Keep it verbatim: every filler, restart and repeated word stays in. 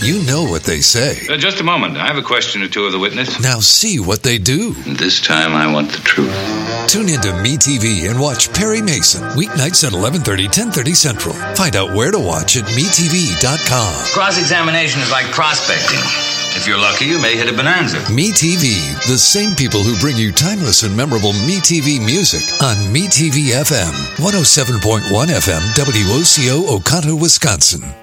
You know what they say. Uh, just a moment. I have a question or two of the witness. Now see what they do. And this time I want the truth. Tune into MeTV and watch Perry Mason. Weeknights at eleven thirty, ten thirty Central. Find out where to watch at me T V dot com. Cross-examination is like prospecting. If you're lucky, you may hit a bonanza. MeTV, the same people who bring you timeless and memorable MeTV music on MeTV F M, one oh seven point one F M, W O C O, Oconto, Wisconsin.